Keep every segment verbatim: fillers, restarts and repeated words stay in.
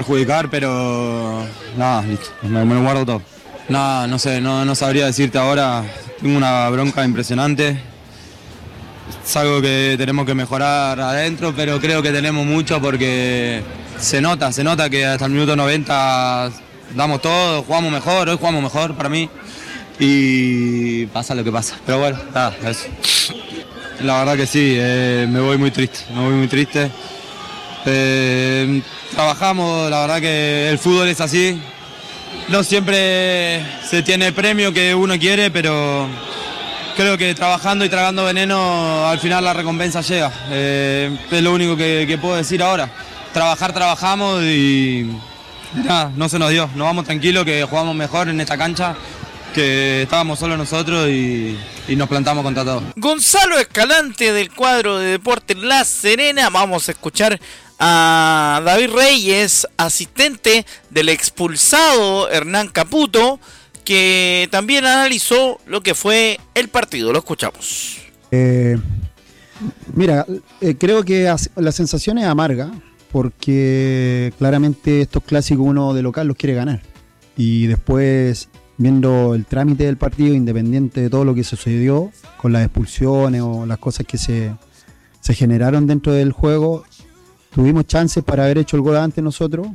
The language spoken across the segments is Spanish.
perjudicar, pero nada, listo, me, me lo guardo todo. Nada, no sé, no, no sabría decirte ahora, tengo una bronca impresionante. Es algo que tenemos que mejorar adentro, pero creo que tenemos mucho porque se nota, se nota que hasta el minuto noventa damos todo, jugamos mejor, hoy jugamos mejor para mí y pasa lo que pasa. Pero bueno, nada, eso. La verdad que sí, eh, me voy muy triste, me voy muy triste. Eh, trabajamos, la verdad que el fútbol es así. No siempre se tiene el premio que uno quiere, pero creo que trabajando y tragando veneno al final la recompensa llega. Eh, es lo único que, que puedo decir ahora. Trabajar, trabajamos y nada, no se nos dio. Nos vamos tranquilos que jugamos mejor en esta cancha, que estábamos solo nosotros y, y nos plantamos contra todos. Gonzalo Escalante del cuadro de Deportes La Serena. Vamos a escuchar a David Reyes, asistente del expulsado Hernán Caputo, que también analizó lo que fue el partido. Lo escuchamos. Eh, mira, eh, creo que la sensación es amarga, porque claramente estos clásicos uno de local los quiere ganar. Y después, viendo el trámite del partido, independiente de todo lo que sucedió con las expulsiones o las cosas que se, se generaron dentro del juego, tuvimos chances para haber hecho el gol antes nosotros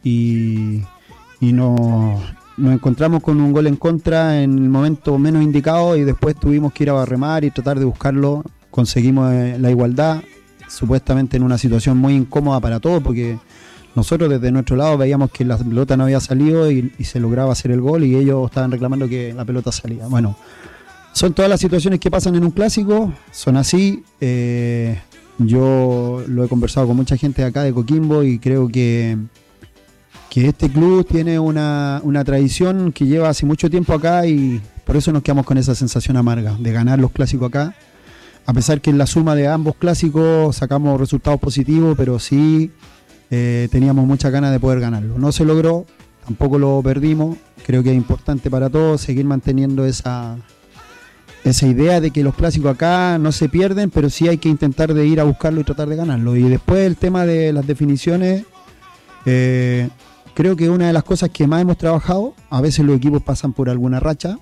y, y nos, nos encontramos con un gol en contra en el momento menos indicado y después tuvimos que ir a remar y tratar de buscarlo. Conseguimos la igualdad, supuestamente en una situación muy incómoda para todos, porque nosotros desde nuestro lado veíamos que la pelota no había salido y, y se lograba hacer el gol y ellos estaban reclamando que la pelota salía. Bueno, son todas las situaciones que pasan en un clásico, son así. Eh, yo lo he conversado con mucha gente de acá de Coquimbo y creo que, que este club tiene una, una tradición que lleva hace mucho tiempo acá y por eso nos quedamos con esa sensación amarga de ganar los clásicos acá. A pesar que en la suma de ambos clásicos sacamos resultados positivos, pero sí eh, teníamos muchas ganas de poder ganarlo. No se logró, tampoco lo perdimos. Creo que es importante para todos seguir manteniendo esa, esa idea de que los clásicos acá no se pierden, pero sí hay que intentar de ir a buscarlo y tratar de ganarlo. Y después el tema de las definiciones, eh, creo que una de las cosas que más hemos trabajado, a veces los equipos pasan por alguna racha,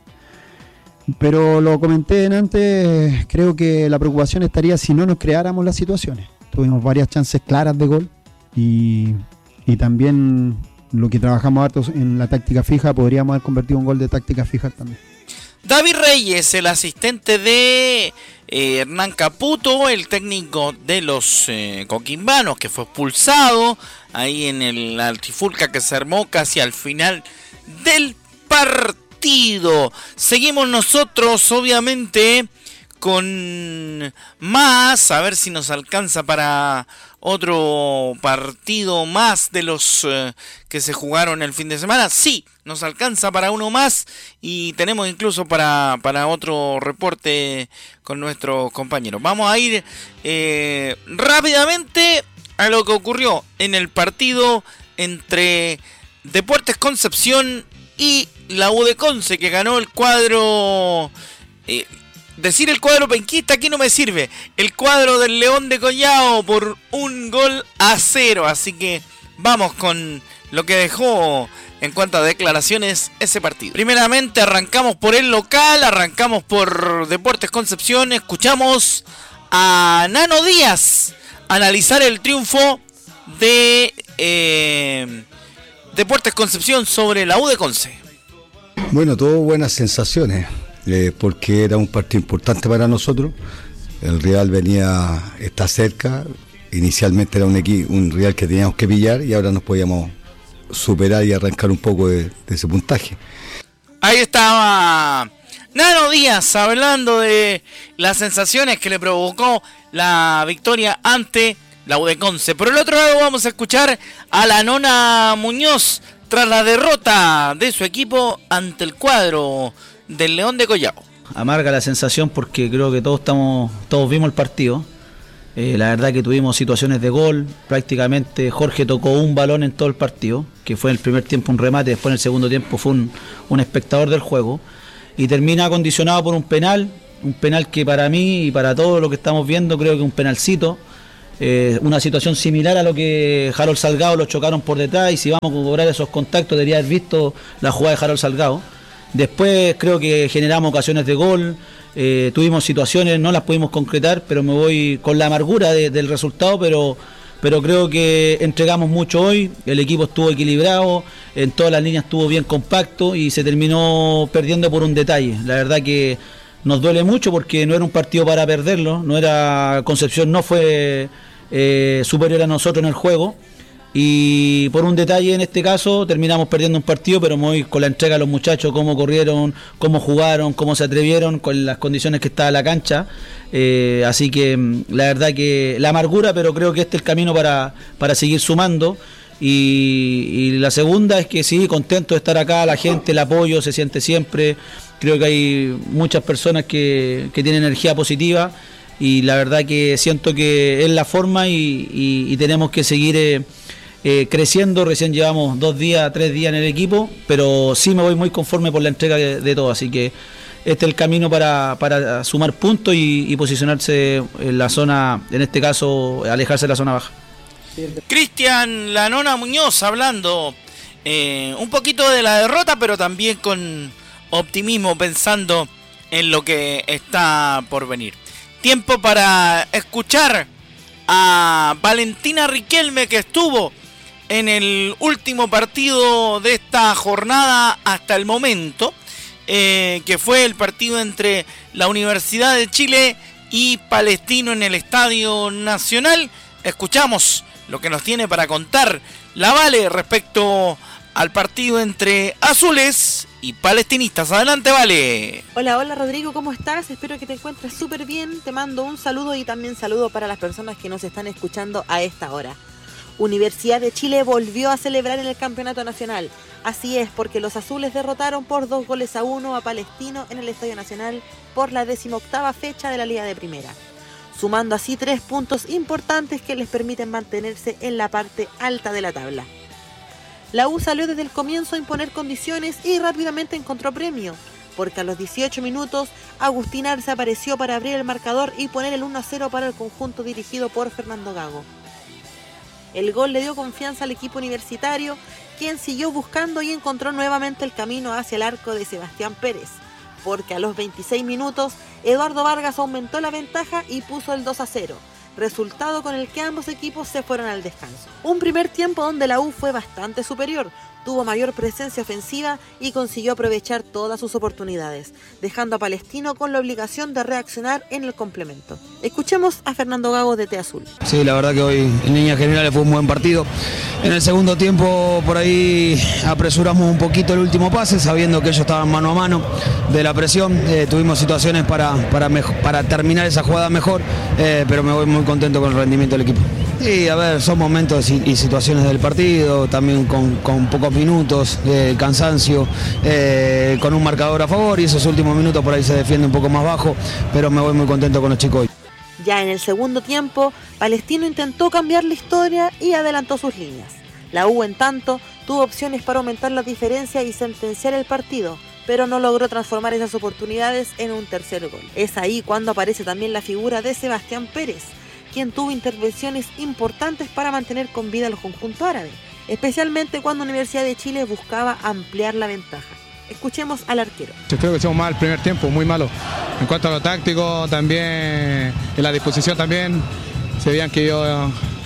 pero lo comenté antes, creo que la preocupación estaría si no nos creáramos las situaciones. Tuvimos varias chances claras de gol y, y también lo que trabajamos harto en la táctica fija, podríamos haber convertido un gol de táctica fija también. David Reyes, el asistente de eh, Hernán Caputo, el técnico de los eh, coquimbanos, que fue expulsado ahí en el Altifulca que se armó casi al final del partido. Seguimos nosotros, obviamente, con más, a ver si nos alcanza para otro partido más de los eh, que se jugaron el fin de semana. Sí, nos alcanza para uno más y tenemos incluso para, para otro reporte con nuestros compañeros. Vamos a ir eh, rápidamente a lo que ocurrió en el partido entre Deportes Concepción y la U de Conce, que ganó el cuadro, eh, decir el cuadro penquista aquí no me sirve, el cuadro del León de Collao por un gol a cero. Así que vamos con lo que dejó en cuanto a declaraciones ese partido. Primeramente arrancamos por el local, arrancamos por Deportes Concepción, escuchamos a Nano Díaz analizar el triunfo de eh, Deportes Concepción sobre la U de Conce. Bueno, todo buenas sensaciones, eh, porque era un partido importante para nosotros. El Real venía, está cerca, inicialmente era un, equi- un Real que teníamos que pillar y ahora nos podíamos superar y arrancar un poco de, de ese puntaje. Ahí estaba Nano Díaz hablando de las sensaciones que le provocó la victoria ante la U de Conce. Por el otro lado vamos a escuchar a la Nona Muñoz tras la derrota de su equipo ante el cuadro del León de Collao. Amarga la sensación porque creo que todos estamos, todos vimos el partido. Eh, la verdad que tuvimos situaciones de gol, prácticamente Jorge tocó un balón en todo el partido, que fue en el primer tiempo un remate, después en el segundo tiempo fue un, un espectador del juego, y termina condicionado por un penal, un penal que para mí y para todos lo que estamos viendo creo que es un penalcito. Eh, una situación similar a lo que Harold Salgado lo chocaron por detrás, y si vamos a cobrar esos contactos debería haber visto la jugada de Harold Salgado. Después creo que generamos ocasiones de gol, eh, tuvimos situaciones, no las pudimos concretar, pero me voy con la amargura de, del resultado, pero, pero creo que entregamos mucho hoy, el equipo estuvo equilibrado, en todas las líneas estuvo bien compacto y se terminó perdiendo por un detalle. La verdad que nos duele mucho porque no era un partido para perderlo, no era Concepción no fue eh, superior a nosotros en el juego, y por un detalle en este caso terminamos perdiendo un partido, pero muy con la entrega a los muchachos, cómo corrieron, cómo jugaron, cómo se atrevieron con las condiciones que estaba la cancha, eh, así que la verdad que la amargura, pero creo que este es el camino para, para seguir sumando. Y, y la segunda es que sí, contento de estar acá, la gente, el apoyo se siente siempre, creo que hay muchas personas que, que tienen energía positiva, y la verdad que siento que es la forma y, y, y tenemos que seguir eh, eh, creciendo. Recién llevamos dos días, tres días en el equipo, pero sí me voy muy conforme por la entrega de, de todo, así que este es el camino para, para sumar puntos y, y posicionarse en la zona, en este caso alejarse de la zona baja. Cristian La Nona Muñoz hablando eh, un poquito de la derrota, pero también con optimismo, pensando en lo que está por venir. Tiempo para escuchar a Valentina Riquelme, que estuvo en el último partido de esta jornada hasta el momento, eh, que fue el partido entre la Universidad de Chile y Palestino en el Estadio Nacional. Escuchamos lo que nos tiene para contar la Vale respecto al partido entre azules y palestinistas. Adelante, Vale. Hola, hola Rodrigo, ¿cómo estás? Espero que te encuentres súper bien. Te mando un saludo y también saludo para las personas que nos están escuchando a esta hora. Universidad de Chile volvió a celebrar en el Campeonato Nacional. Así es, porque los azules derrotaron por dos goles a uno a Palestino en el Estadio Nacional por la decimoctava fecha de la Liga de Primera, sumando así tres puntos importantes que les permiten mantenerse en la parte alta de la tabla. La U salió desde el comienzo a imponer condiciones y rápidamente encontró premio, porque a los dieciocho minutos Agustín Arce apareció para abrir el marcador y poner el uno a cero para el conjunto dirigido por Fernando Gago. El gol le dio confianza al equipo universitario, quien siguió buscando y encontró nuevamente el camino hacia el arco de Sebastián Pérez, porque a los veintiséis minutos Eduardo Vargas aumentó la ventaja y puso el dos a cero, resultado con el que ambos equipos se fueron al descanso. Un primer tiempo donde la U fue bastante superior, tuvo mayor presencia ofensiva y consiguió aprovechar todas sus oportunidades, dejando a Palestino con la obligación de reaccionar en el complemento. Escuchemos a Fernando Gago de T Azul. Sí, la verdad que hoy en líneas generales fue un buen partido. En el segundo tiempo por ahí apresuramos un poquito el último pase, sabiendo que ellos estaban mano a mano de la presión. Eh, tuvimos situaciones para, para, mejor, para terminar esa jugada mejor, eh, pero me voy muy contento con el rendimiento del equipo. Sí, a ver, son momentos y, y situaciones del partido, también con, con pocos minutos, eh, cansancio, eh, con un marcador a favor, y esos últimos minutos por ahí se defiende un poco más bajo, pero me voy muy contento con los chicos hoy. Ya en el segundo tiempo, Palestino intentó cambiar la historia y adelantó sus líneas. La U, en tanto, tuvo opciones para aumentar la diferencia y sentenciar el partido, pero no logró transformar esas oportunidades en un tercer gol. Es ahí cuando aparece también la figura de Sebastián Pérez, quien tuvo intervenciones importantes para mantener con vida al conjunto árabe, especialmente cuando Universidad de Chile buscaba ampliar la ventaja. Escuchemos al arquero. Yo creo que hicimos mal el primer tiempo, muy malo. En cuanto a lo táctico, también en la disposición también, se veían que ellos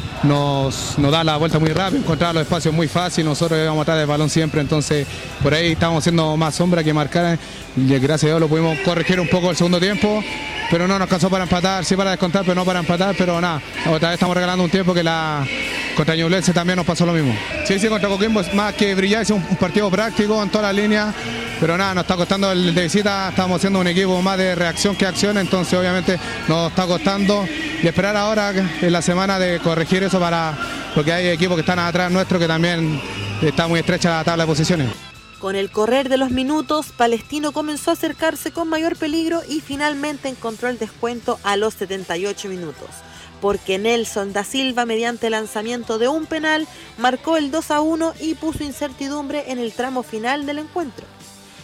nos, nos da la vuelta muy rápido, encontrar los espacios muy fácil, nosotros íbamos atrás del balón siempre, entonces por ahí estábamos haciendo más sombra que marcar, y gracias a Dios lo pudimos corregir un poco el segundo tiempo, pero no nos cansó para empatar, sí para descontar, pero no para empatar, pero nada, otra vez estamos regalando un tiempo que la contra Ñublense también nos pasó lo mismo. Sí, sí, contra Coquimbo es más que brillar, es un, un partido práctico en todas las líneas, pero nada, nos está costando el de visita, estamos siendo un equipo más de reacción que acción, entonces obviamente nos está costando, y esperar ahora en la semana de corregir eso, para porque hay equipos que están atrás nuestro que también está muy estrecha la tabla de posiciones. Con el correr de los minutos, Palestino comenzó a acercarse con mayor peligro y finalmente encontró el descuento a los setenta y ocho minutos, porque Nelson da Silva, mediante lanzamiento de un penal, marcó el dos a uno y puso incertidumbre en el tramo final del encuentro.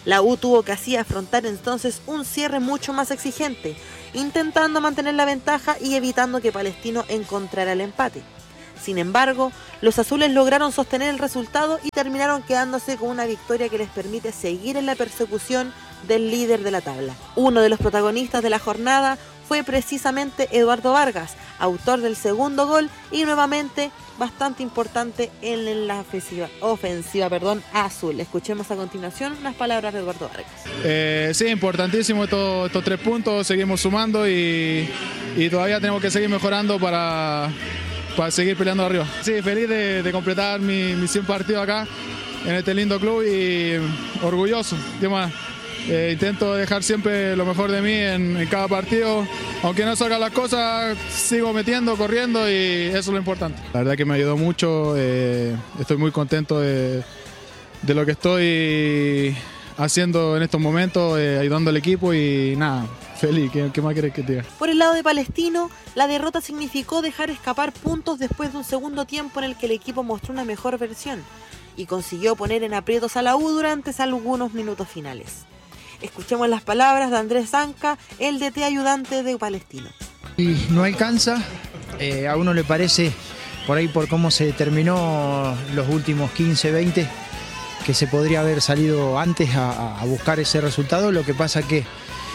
La U tuvo que así afrontar entonces un cierre mucho más exigente, intentando mantener la ventaja y evitando que Palestino encontrara el empate. Sin embargo, los azules lograron sostener el resultado y terminaron quedándose con una victoria que les permite seguir en la persecución del líder de la tabla. Uno de los protagonistas de la jornada fue precisamente Eduardo Vargas, autor del segundo gol y nuevamente bastante importante en la ofensiva, ofensiva perdón, azul. Escuchemos a continuación las palabras de Eduardo Vargas. Eh, sí, importantísimo estos, estos tres puntos, seguimos sumando y, y todavía tenemos que seguir mejorando para, para seguir peleando arriba. Sí, feliz de, de completar mi, mi cien partidos acá en este lindo club y orgulloso. ¿Qué más? Eh, intento dejar siempre lo mejor de mí en, en cada partido, aunque no salgan las cosas, sigo metiendo, corriendo y eso es lo importante. La verdad que me ayudó mucho, eh, estoy muy contento de, de lo que estoy haciendo en estos momentos, eh, ayudando al equipo y nada, feliz. ¿Qué, qué más querés que te diga? Por el lado de Palestino, la derrota significó dejar escapar puntos después de un segundo tiempo en el que el equipo mostró una mejor versión y consiguió poner en aprietos a la U durante algunos minutos finales. Escuchemos las palabras de Andrés Zanca, el D T ayudante de Palestino. Y no alcanza, eh, a uno le parece, por ahí por cómo se terminó los últimos quince, veinte, que se podría haber salido antes a, a buscar ese resultado. Lo que pasa que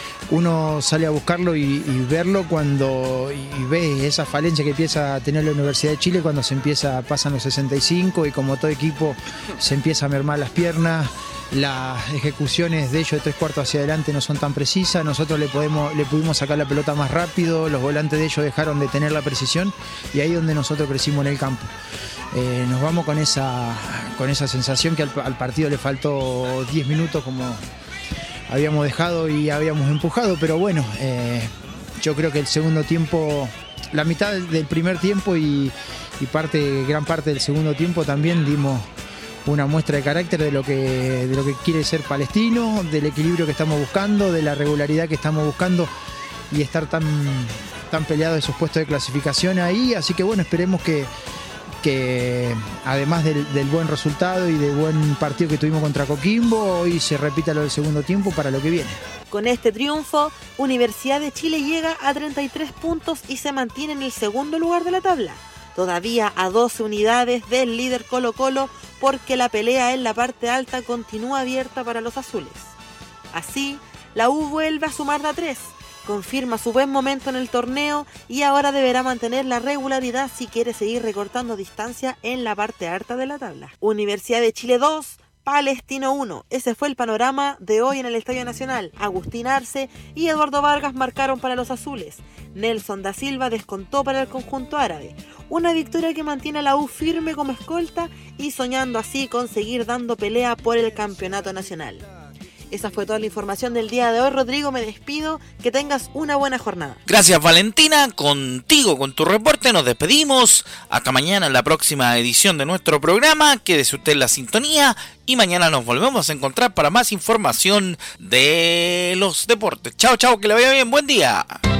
uno sale a buscarlo y, y verlo cuando y ve esa falencia que empieza a tener la Universidad de Chile cuando se empieza, pasan los sesenta y cinco y como todo equipo se empieza a mermar las piernas. Las ejecuciones de ellos de tres cuartos hacia adelante no son tan precisas, nosotros le, podemos, le pudimos sacar la pelota más rápido, los volantes de ellos dejaron de tener la precisión y ahí es donde nosotros crecimos en el campo. Eh, nos vamos con esa, con esa sensación que al, al partido le faltó diez minutos como habíamos dejado y habíamos empujado, pero bueno, eh, yo creo que el segundo tiempo, la mitad del primer tiempo y, y parte, gran parte del segundo tiempo también dimos una muestra de carácter de lo que de lo que quiere ser Palestino, del equilibrio que estamos buscando, de la regularidad que estamos buscando y estar tan, tan peleados esos puestos de clasificación ahí. Así que bueno, esperemos que, que además del, del buen resultado y del buen partido que tuvimos contra Coquimbo, hoy se repita lo del segundo tiempo para lo que viene. Con este triunfo, Universidad de Chile llega a treinta y tres puntos y se mantiene en el segundo lugar de la tabla. Todavía a doce unidades del líder Colo-Colo, porque la pelea en la parte alta continúa abierta para los azules. Así, la U vuelve a sumar de a tres, confirma su buen momento en el torneo y ahora deberá mantener la regularidad si quiere seguir recortando distancia en la parte alta de la tabla. Universidad de Chile dos, Palestino uno. Ese fue el panorama de hoy en el Estadio Nacional. Agustín Arce y Eduardo Vargas marcaron para los azules. Nelson da Silva descontó para el conjunto árabe. Una victoria que mantiene a la U firme como escolta y soñando así con seguir dando pelea por el campeonato nacional. Esa fue toda la información del día de hoy. Rodrigo, me despido. Que tengas una buena jornada. Gracias, Valentina. Contigo, con tu reporte, nos despedimos. Hasta mañana en la próxima edición de nuestro programa. Quédese usted en la sintonía y mañana nos volvemos a encontrar para más información de los deportes. Chao, chao, que le vaya bien. Buen día.